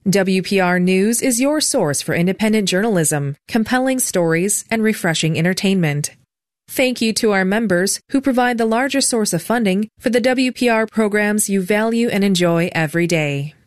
WPR News is your source for independent journalism, compelling stories, and refreshing entertainment. Thank you to our members who provide the largest source of funding for the WPR programs you value and enjoy every day.